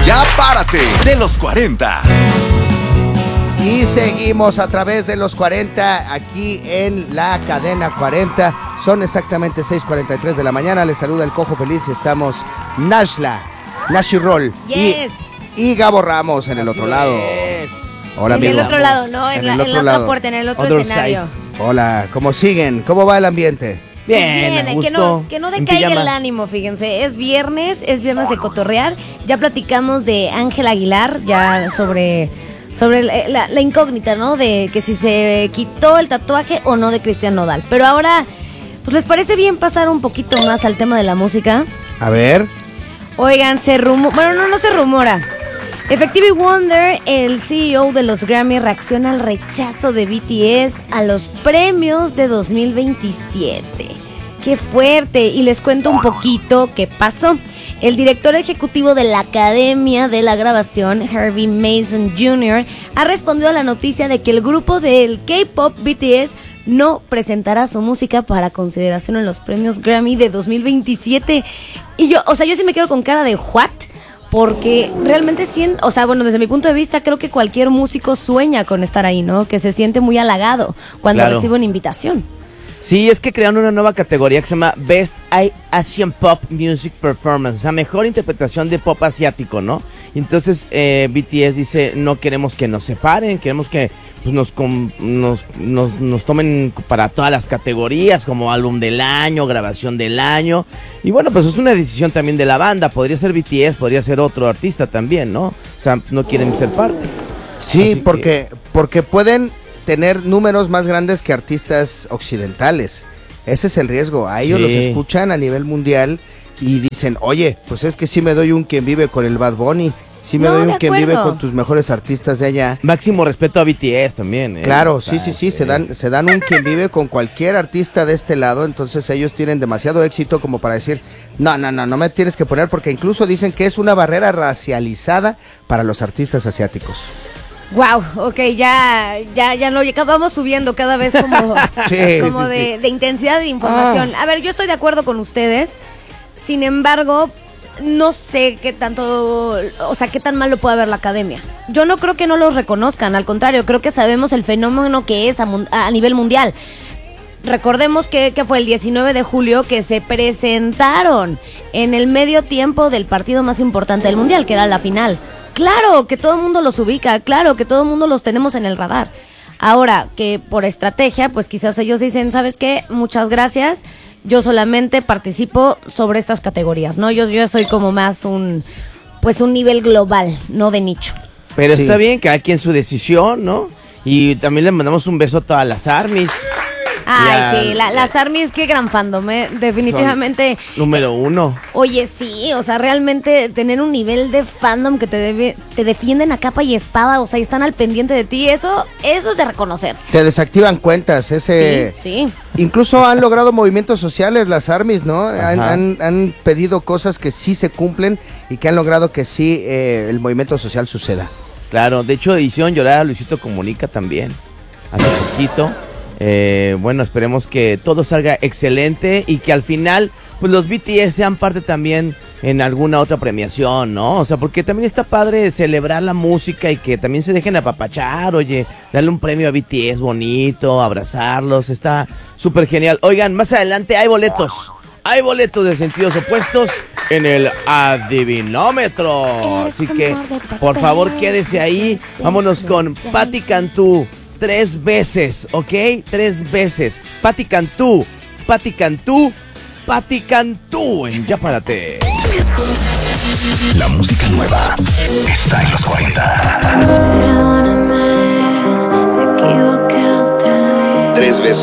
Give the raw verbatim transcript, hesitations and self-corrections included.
Ya párate de los cuarenta. Y seguimos a través de los cuarenta aquí en la cadena cuarenta. Son exactamente seis cuarenta y tres de la mañana. Les saluda el Cojo Feliz y estamos Nashla, Nashirol yes. y, y Gabo Ramos en el otro lado. Yes. Hola, en amigo. el otro lado, ¿no? En, En la, el en otro la otra lado. puerta, en el otro Other escenario. side. Hola, ¿cómo siguen? ¿Cómo va el ambiente? Pues Bien, bien, a que gusto, no, que no en decaiga pijama. el ánimo, fíjense. Es viernes, es viernes de cotorrear. Ya platicamos de Ángel Aguilar, ya sobre, sobre la, la- la incógnita, ¿no? De que si se quitó el tatuaje o no de Cristian Nodal. Pero ahora, pues ¿les parece bien pasar un poquito más al tema de la música? A ver. Oigan, se rumora, bueno, no, no se rumora. Effective Wonder, el C E O de los Grammy, reacciona al rechazo de B T S a los premios de dos mil veintisiete. ¡Qué fuerte! Y les cuento un poquito qué pasó. El director ejecutivo de la Academia de la Grabación, Harvey Mason junior, ha respondido a la noticia de que el grupo del K-pop B T S no presentará su música para consideración en los premios Grammy de dos mil veintisiete. Y yo, o sea, yo sí me quedo con cara de ¿what? Porque realmente siento, o sea, bueno, desde mi punto de vista, creo que cualquier músico sueña con estar ahí, ¿no? Que se siente muy halagado cuando Claro. recibe una invitación. Sí, es que crearon una nueva categoría que se llama Best Asian Pop Music Performance, o sea, mejor interpretación de pop asiático, ¿no? Entonces eh, B T S dice, no queremos que nos separen, queremos que pues, nos, com- nos, nos, nos tomen para todas las categorías, como álbum del año, grabación del año. Y bueno, pues es una decisión también de la banda, podría ser B T S, podría ser otro artista también, ¿no? O sea, no quieren ser parte. Sí, Así porque, porque pueden tener números más grandes que artistas occidentales. Ese es el riesgo. A ellos Sí. los escuchan a nivel mundial y dicen, oye, pues es que sí me doy un quien vive con el Bad Bunny, sí me No, doy de un quien vive acuerdo. con tus mejores artistas de allá. Máximo respeto a B T S también, ¿eh? Claro, O sea, sí, sí, sí, se eh, dan, se dan un quien vive con cualquier artista de este lado, entonces ellos tienen demasiado éxito como para decir, no, no, no, no me tienes que poner, porque incluso dicen que es una barrera racializada para los artistas asiáticos. Wow, ok, ya, ya, ya no, ya vamos subiendo cada vez como, Sí, como sí, de, de intensidad de información. A ver, yo estoy de acuerdo con ustedes, sin embargo, no sé qué tanto, o sea, qué tan mal lo puede ver la academia. Yo no creo que no los reconozcan, al contrario, creo que sabemos el fenómeno que es a, mun- a nivel mundial. Recordemos que, que fue el diecinueve de julio que se presentaron en el medio tiempo del partido más importante del mundial, que era la final. Claro que todo el mundo los ubica, claro que todo el mundo los tenemos en el radar. Ahora que por estrategia, pues quizás ellos dicen, ¿sabes qué? Muchas gracias, yo solamente participo sobre estas categorías, ¿no? Yo, yo soy como más un, pues un nivel global, no de nicho. Pero Sí. está bien, cada quien su decisión, ¿no? Y también le mandamos un beso a todas las armies. Ay, Ya, sí, la- las armies, qué gran fandom, ¿eh? Definitivamente. Número uno. Oye, sí, o sea, realmente tener un nivel de fandom que te debe, te defienden a capa y espada, o sea, y están al pendiente de ti, eso, eso es de reconocerse. Te desactivan cuentas, ese... Sí, sí. Incluso han logrado movimientos sociales las armies, ¿no? Han, Ajá. han- han pedido cosas que sí se cumplen y que han logrado que sí eh, el movimiento social suceda. Claro, de hecho hicieron llorar a Luisito Comunica también, hace poquito. Eh, bueno, esperemos que todo salga excelente y que al final, pues los B T S sean parte también en alguna otra premiación, ¿no? O sea, porque también está padre celebrar la música y que también se dejen apapachar, oye, darle un premio a B T S bonito, abrazarlos, está súper genial. Oigan, más adelante hay boletos. Hay boletos de sentidos opuestos en el adivinómetro. Así que, por favor, quédese ahí. Vámonos con Patti Cantú. Tres veces, ¿ok? Tres veces. Patti Cantú, Patti Cantú, Patti Cantú en Ya Párate. La música nueva está en los cuarenta. Perdóname, me equivoqué otra vez. Tres veces.